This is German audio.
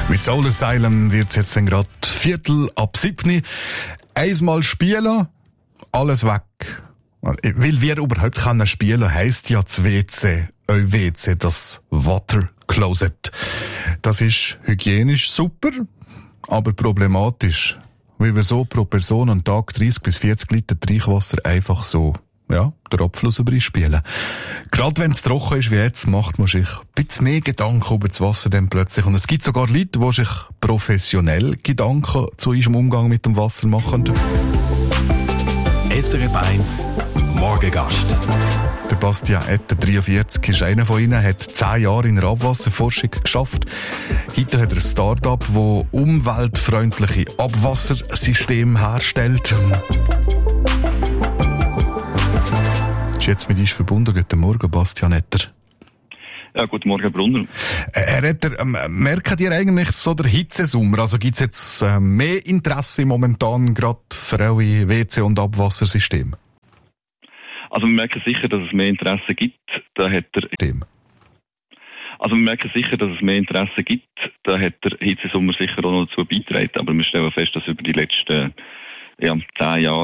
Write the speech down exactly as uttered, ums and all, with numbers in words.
Mit Soul Asylum wird es jetzt gerade Viertel ab siebni. Einmal spielen, alles weg. Weil wir überhaupt können spielen, heisst ja das W C, euer W C, das Water Closet. Das ist hygienisch super, aber problematisch. Weil wir so pro Person am Tag dreißig bis vierzig Liter Trinkwasser einfach so, ja, der Abfluss spielen. Gerade wenn es trocken ist wie jetzt, macht man sich ein bisschen mehr Gedanken über das Wasser dann plötzlich. Und es gibt sogar Leute, die sich professionell Gedanken zu ihrem Umgang mit dem Wasser machen. S R F eins Morgengast. Der Bastian Etter, dreiundvierzig, ist einer von ihnen, hat zehn Jahre in der Abwasserforschung geschafft. Heute hat er ein Start-up, das umweltfreundliche Abwassersysteme herstellt. Ist jetzt mit uns verbunden. Guten Morgen, Bastian Etter. Ja, guten Morgen, Brunner. Herr Etter, ähm, merkt ihr eigentlich so der Hitzesommer? Also gibt es jetzt äh, mehr Interesse momentan gerade für eure W C- und Abwassersysteme? Also wir merken sicher, dass es mehr Interesse gibt. Da hat der Dem. Also wir merken sicher, dass es mehr Interesse gibt. Da hat der Hitzesommer sicher auch noch dazu beigetragen. Aber wir stellen fest, dass über die letzten ja, zehn Jahre